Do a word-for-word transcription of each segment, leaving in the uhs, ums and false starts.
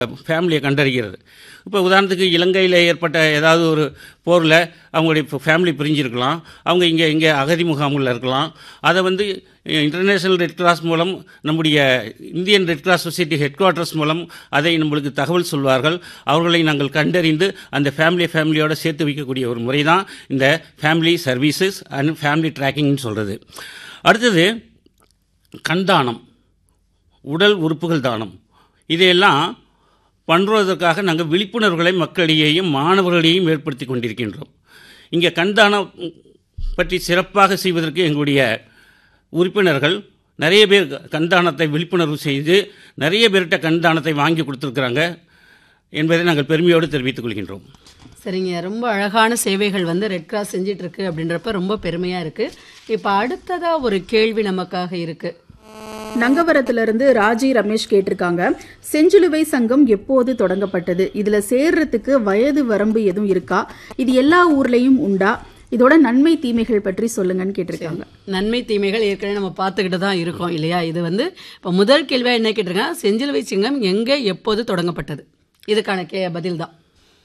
ஃபேமிலியை கண்டறிகிறது. இப்போ உதாரணத்துக்கு இலங்கையில் ஏற்பட்ட ஏதாவது ஒரு போரில் அவங்களுடைய இப்போ ஃபேமிலி பிரிஞ்சிருக்கலாம், அவங்க இங்கே இங்கே அகதி முகாம்களில் இருக்கலாம். அதை வந்து இன்டர்நேஷ்னல் ரெட் கிராஸ் மூலம், நம்முடைய Indian red cross society head quarters மூலம் அதை நம்மளுக்கு தகவல் சொல்வார்கள். அவர்களை நாங்கள் கண்டறிந்து அந்த ஃபேமிலி ஃபேமிலியோடு சேர்த்து வைக்கக்கூடிய ஒரு முறை தான் இந்த ஃபேமிலி சர்வீசஸ் அண்ட் ஃபேமிலி ட்ராக்கிங்னு சொல்கிறது. அடுத்தது கண் தானம், உடல் உறுப்புகள் தானம். இதையெல்லாம் பண்ணுவதற்காக நாங்கள் விழிப்புணர்வுகளை மக்களிடையேயும் மாணவர்களையும் ஏற்படுத்தி கொண்டிருக்கின்றோம். இங்கே கண்தானம் பற்றி சிறப்பாக செய்வதற்கு எங்களுடைய உறுப்பினர்கள் நிறைய பேர் கண்தானத்தை விழிப்புணர்வு செய்து நிறைய பேர்கிட்ட கண்தானத்தை வாங்கி கொடுத்துருக்குறாங்க என்பதை நாங்கள் பெருமையோடு தெரிவித்துக் கொள்கின்றோம். சரிங்க, ரொம்ப அழகான சேவைகள் வந்து ரெட் கிராஸ் செஞ்சிட்டு இருக்கு அப்படின்றப்ப ரொம்ப பெருமையாக இருக்குது. இப்போ அடுத்ததாக ஒரு கேள்வி நமக்காக இருக்குது. நங்கவரத்திலிருந்து ராஜி ரமேஷ் கேட்டிருக்காங்க, செஞ்சிலுவை சங்கம் எப்போது தொடங்கப்பட்டது? இதுல சேர்றதுக்கு வயது வரம்பு எதுவும் இருக்கா? இது எல்லா ஊர்லயும் உண்டா? இதோட நன்மை தீமைகள் பற்றி சொல்லுங்கன்னு கேட்டிருக்காங்க. நன்மை தீமைகள் ஏற்கனவே நம்ம பார்த்துக்கிட்டு தான் இருக்கோம் இல்லையா? இது வந்து இப்போ முதல் கேள்வியாக என்ன கேட்டிருக்காங்க, செஞ்சிலுவை சங்கம் எங்கே எப்போது தொடங்கப்பட்டது? இதுக்கான கே பதில் தான்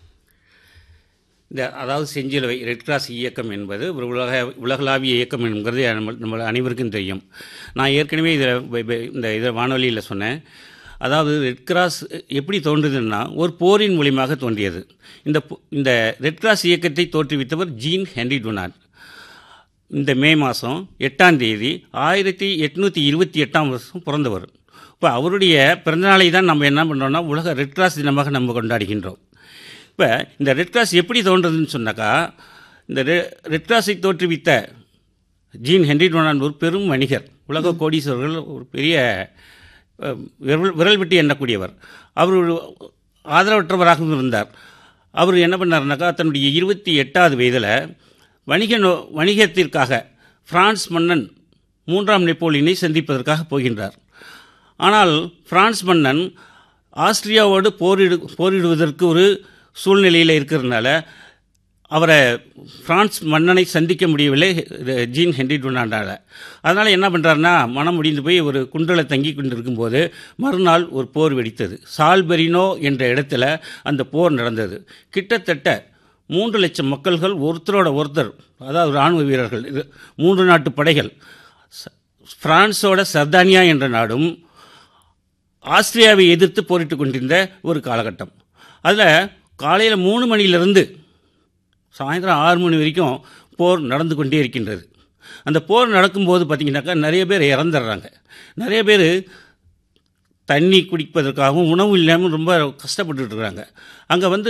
இந்த அதாவது செஞ்சிலுவை ரெட் கிராஸ் இயக்கம் என்பது ஒரு உலக உலகளாவிய இயக்கம் என்கிறது நம்ம நம்ம அனைவருக்கும் தெரியும். நான் ஏற்கனவே இதில் இந்த இதை வானொலியில் சொன்னேன். அதாவது ரெட் கிராஸ் எப்படி தோன்றுதுன்னா ஒரு போரின் மூலியமாக தோன்றியது. இந்த இந்த ரெட் கிராஸ் இயக்கத்தை தோற்றுவித்தவர் ஜீன் ஹென்றி டுனாண்ட். இந்த மே மாதம் எட்டாம் தேதி ஆயிரத்தி எட்நூற்றி இருபத்தி எட்டாம் வருஷம் பிறந்தவர். இப்போ அவருடைய பிறந்தநாளை தான் நம்ம என்ன பண்ணுறோம்னா உலக ரெட் கிராஸ் தினமாக நம்ம கொண்டாடுகின்றோம். இப்போ இந்த ரெட் கிராஸ் எப்படி தோன்றதுன்னு சொன்னாக்கா, இந்த ரெ ரெட் கிராஸை தோற்றுவித்த ஜீன் ஹென்றி டுனாண்ட் ஒரு பெரும் வணிகர், உலக கோடீஸ்வரர்கள், ஒரு பெரிய விரல் விரல் விட்டு எண்ணக்கூடியவர். அவர் ஆதரவற்றவராகவும் இருந்தார். அவர் என்ன பண்ணார்னாக்கா, தன்னுடைய இருபத்தி எட்டாவது வயதில் வணிக நோ வணிகத்திற்காக பிரான்ஸ் மன்னன் மூன்றாம் நெப்போலியனை சந்திப்பதற்காக போகின்றார். ஆனால் பிரான்ஸ் மன்னன் ஆஸ்திரியாவோடு போரிடு போரிடுவதற்கு ஒரு சூழ்நிலையில் இருக்கிறதுனால அவரை பிரான்ஸ் மன்னனை சந்திக்க முடியவில்லை ஜீன் ஹென்றி டுனாண்டால். அதனால் என்ன பண்ணுறாருன்னா, மனம் முடிந்து போய் ஒரு குன்றில் தங்கி கொண்டிருக்கும்போது மறுநாள் ஒரு போர் வெடித்தது. சால்பெரினோ என்ற இடத்துல அந்த போர் நடந்தது. கிட்டத்தட்ட மூன்று லட்சம் மக்கள்கள் ஒருத்தரோட ஒருத்தர், அதாவது இராணுவ வீரர்கள், இது மூன்று நாட்டு படைகள், பிரான்ஸோட சர்தானியா என்ற நாடும் ஆஸ்திரியாவை எதிர்த்து போரிட்டு கொண்டிருந்த ஒரு காலகட்டம். அதில் காலையில் மூணு மணியிலிருந்து சாயந்தரம் ஆறு மணி வரைக்கும் போர் நடந்து கொண்டே இருக்கின்றது. அந்த போர் நடக்கும்போது பார்த்திங்கனாக்கா நிறைய பேர் இறந்துடுறாங்க. நிறைய பேர் தண்ணி குடிப்பதற்காகவும் உணவு இல்லாமல் ரொம்ப கஷ்டப்பட்டுட்டு இருக்கிறாங்க. அங்கே வந்து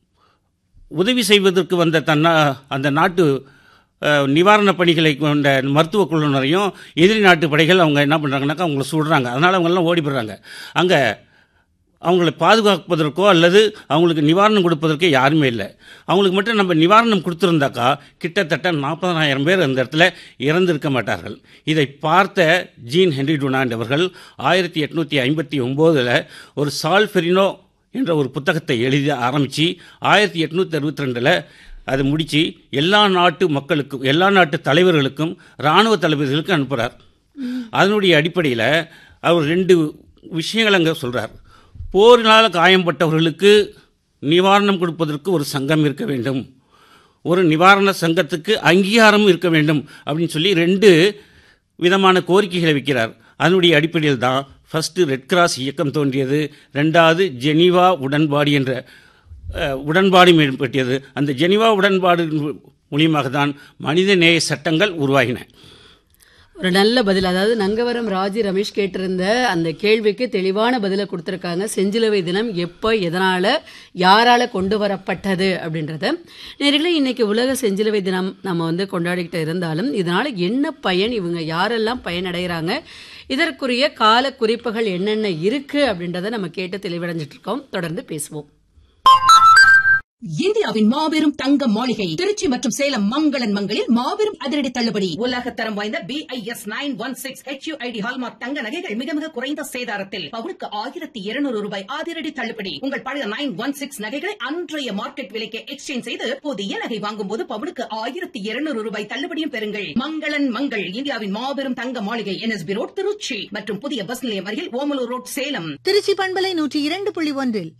உதவி செய்வதற்கு வந்த தன்னா அந்த நாட்டு நிவாரணப் பணிகளை கொண்ட மருத்துவ குழுவினரையும் எதிரி நாட்டு படைகள் அவங்க என்ன பண்ணுறாங்கனாக்கா அவங்கள சுடுறாங்க. அதனால் அவங்கெல்லாம் ஓடி போடுறாங்க. அங்கே அவங்களை பாதுகாப்பதற்கோ அல்லது அவங்களுக்கு நிவாரணம் கொடுப்பதற்கோ யாருமே இல்லை. அவங்களுக்கு மட்டும் நம்ம நிவாரணம் கொடுத்துருந்தாக்கா கிட்டத்தட்ட நாற்பதனாயிரம் பேர் அந்த இடத்துல இறந்திருக்க மாட்டார்கள். இதை பார்த்த ஜீன் ஹென்றி டுனாண்ட் அவர்கள் ஆயிரத்தி எட்நூற்றி ஐம்பத்தி ஒம்போதில் ஒரு சால்பெரினோ என்ற ஒரு புத்தகத்தை எழுதி ஆரம்பித்து ஆயிரத்தி எட்நூற்றி அறுபத்தி ரெண்டில் அதை முடித்து எல்லா நாட்டு மக்களுக்கும் எல்லா நாட்டு தலைவர்களுக்கும் இராணுவ தளபதிகளுக்கும் அனுப்புகிறார். அதனுடைய அடிப்படையில் அவர் ரெண்டு விஷயங்கள் அங்கே சொல்கிறார். போரினால் காயம்பட்டவர்களுக்கு நிவாரணம் கொடுப்பதற்கு ஒரு சங்கம் இருக்க வேண்டும், ஒரு நிவாரண சங்கத்துக்கு அங்கீகாரம் இருக்க வேண்டும் அப்படின்னு சொல்லி ரெண்டு விதமான கோரிக்கைகளை வைக்கிறார். அதனுடைய அடிப்படையில் தான் ஃபஸ்ட்டு ரெட் கிராஸ் இயக்கம் தோன்றியது. ரெண்டாவது ஜெனீவா உடன்பாடு என்ற உடன்பாடு மேம்பட்டது. அந்த ஜெனீவா உடன்பாடு மூலியமாக தான் மனித நேய சட்டங்கள் உருவாகின. ஒரு நல்ல பதில். அதாவது நங்கவரம் ராஜி ரமேஷ் கேட்டிருந்த அந்த கேள்விக்கு தெளிவான பதிலை கொடுத்துருக்காங்க. செஞ்சிலுவை தினம் எப்போ, எதனால், யாரால் கொண்டு வரப்பட்டது அப்படின்றத. நேர்களே, இன்றைக்கி உலக செஞ்சிலுவை தினம் நம்ம வந்து கொண்டாடிக்கிட்டு இருந்தாலும் இதனால் என்ன பயன், இவங்க யாரெல்லாம் பயனடைகிறாங்க, இதற்குரிய கால குறிப்புகள் என்னென்ன இருக்குது அப்படின்றத நம்ம கேட்டு தெளிவடைஞ்சிட்ருக்கோம். தொடர்ந்து பேசுவோம். இந்தியாவின் மாபெரும் தங்க மாளிகை திருச்சி மற்றும் சேலம் மங்களன் மங்களில் மாபெரும் அதிரடி தள்ளுபடி உலக தரம் வாய்ந்த B I S nine one six H you I D hallmark தங்க நகைகள் மிக மிக குறைந்த சேதாரத்தில் பவுனுக்கு ஆயிரத்தி இருநூறு ரூபாய் அதிரடி தள்ளுபடி. உங்கள் பழைய நைன் ஒன் சிக்ஸ் நகைகளை அன்றைய மார்க்கெட் விலைக்கு எக்ஸ்சேஞ்ச் செய்து புதிய நகை வாங்கும் போது பவுனுக்கு ஆயிரத்தி இருநூறு ரூபாய் தள்ளுபடியும் பெறுங்கள். மங்களன் மங்கள் இந்தியாவின் மாபெரும் தங்க மாளிகை N S B road Trichy மற்றும் புதிய பஸ் நிலையம் அருகில் ஓமலூர் ரோட் சேலம். திருச்சி பண்பலை நூற்றி இரண்டு புள்ளி ஒன்றில்